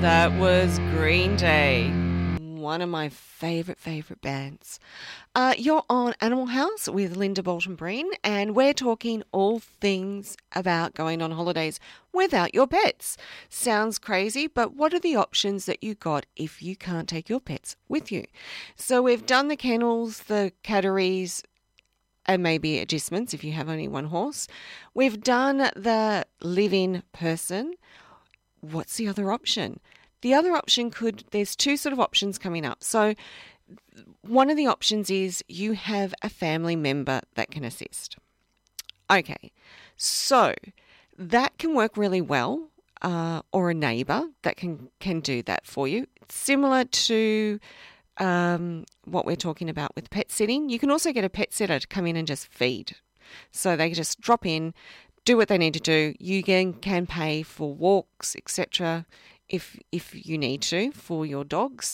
That was Green Day, one of my favourite bands. You're on Animal House with Linda Bolton Breen, and we're talking all things about going on holidays without your pets. Sounds crazy, but what are the options that you got if you can't take your pets with you? So we've done the kennels, the catteries, and maybe adjustments if you have only one horse. We've done the live-in person. What's the other option? The other option there's two sort of options coming up. So one of the options is you have a family member that can assist. Okay, so that can work really well, or a neighbour that can do that for you. It's similar to what we're talking about with pet sitting. You can also get a pet sitter to come in and just feed. So they just drop in, do what they need to do. You can pay for walks, etc., if you need to for your dogs.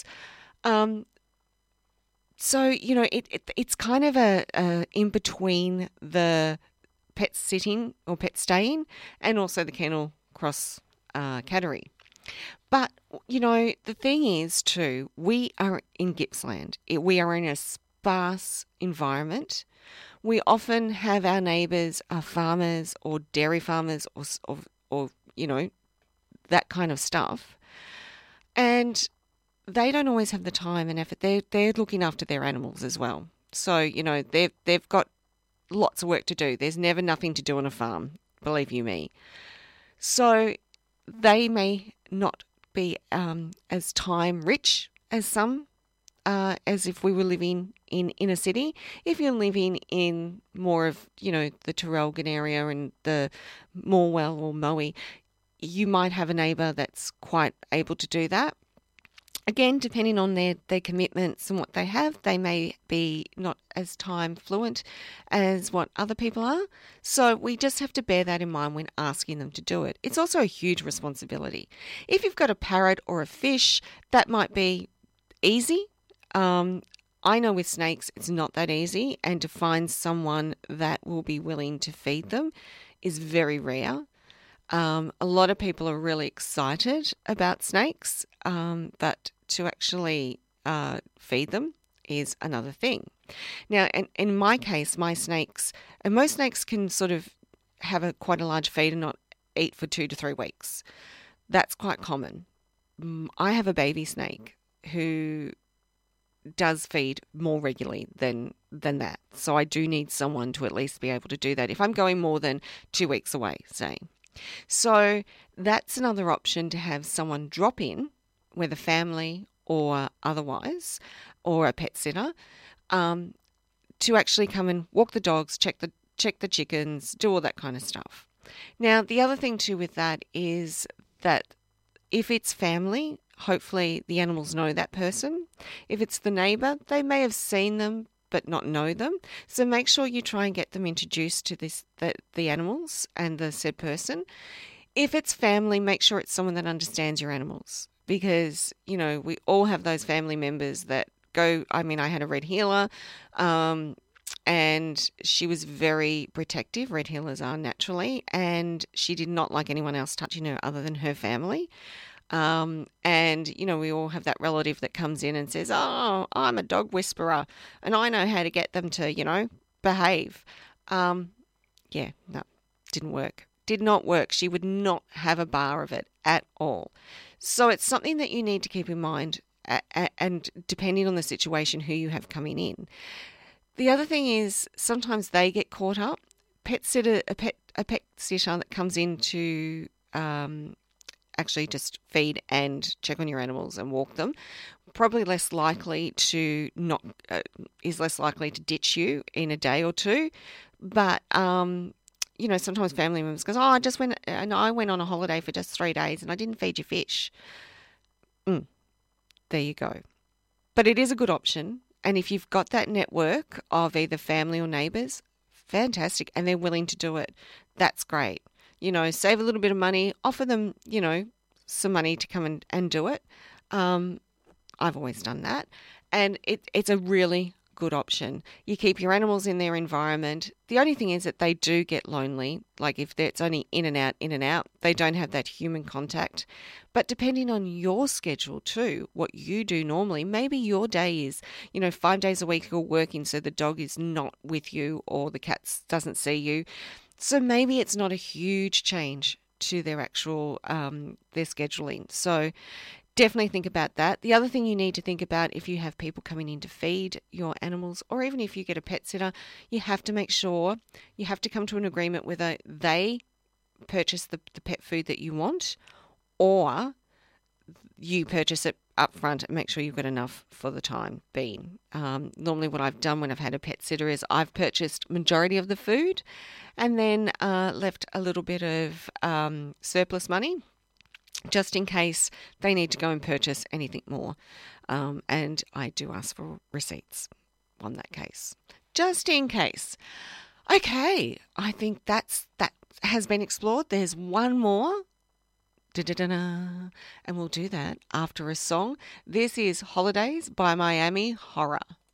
So it's kind of a in between the pet sitting or pet staying and also the kennel cross cattery. But the thing is too, we are in Gippsland. We are in a sparse environment. We often have our neighbours are farmers or dairy farmers or that kind of stuff. And they don't always have the time and effort. They're looking after their animals as well. So, they've got lots of work to do. There's never nothing to do on a farm, believe you me. So they may not be as time rich as some, as if we were living in a city. If you're living in more of, the Traralgon area and the Morwell or Moe, you might have a neighbour that's quite able to do that. Again, depending on their commitments and what they have, they may be not as time fluent as what other people are. So we just have to bear that in mind when asking them to do it. It's also a huge responsibility. If you've got a parrot or a fish, that might be easy. I know with snakes, it's not that easy. And to find someone that will be willing to feed them is very rare. A lot of people are really excited about snakes, but to actually feed them is another thing. Now, in my case, my snakes, and most snakes can sort of have quite a large feed and not eat for 2 to 3 weeks. That's quite common. I have a baby snake who does feed more regularly than that. So I do need someone to at least be able to do that if I'm going more than 2 weeks away, say. So that's another option, to have someone drop in, whether family or otherwise, or a pet sitter, to actually come and walk the dogs, check the chickens, do all that kind of stuff. Now, the other thing too with that is that if it's family, hopefully the animals know that person. If it's the neighbour, they may have seen them but not know them. So make sure you try and get them introduced to the animals and the said person. If it's family, make sure it's someone that understands your animals, because, we all have those family members that go, I had a red heeler, and she was very protective. Red heelers are naturally, and she did not like anyone else touching her other than her family. And, we all have that relative that comes in and says, oh, I'm a dog whisperer and I know how to get them to, behave. Yeah, no, didn't work. Did not work. She would not have a bar of it at all. So it's something that you need to keep in mind, and depending on the situation, who you have coming in. The other thing is sometimes they get caught up. A pet sitter that comes in to, actually just feed and check on your animals and walk them, probably less likely to is less likely to ditch you in a day or two. But sometimes family members goes, I went on a holiday for just 3 days and I didn't feed your fish. There you go. But it is a good option, and if you've got that network of either family or neighbours, fantastic, and they're willing to do it, that's great. Save a little bit of money, offer them, some money to come and do it. I've always done that. And it's a really good option. You keep your animals in their environment. The only thing is that they do get lonely. Like if it's only in and out, they don't have that human contact. But depending on your schedule too, what you do normally, maybe your day is, 5 days a week you're working so the dog is not with you or the cat doesn't see you. So maybe it's not a huge change to their actual, their scheduling. So definitely think about that. The other thing you need to think about if you have people coming in to feed your animals, or even if you get a pet sitter, you have to make sure you have to come to an agreement whether they purchase the pet food that you want or you purchase it up front and make sure you've got enough for the time being. Normally what I've done when I've had a pet sitter is I've purchased majority of the food and then left a little bit of surplus money just in case they need to go and purchase anything more. And I do ask for receipts on that case, just in case. Okay, I think that has been explored. There's one more. Da-da-da-da. And we'll do that after a song. This is Holidays by Miami Horror.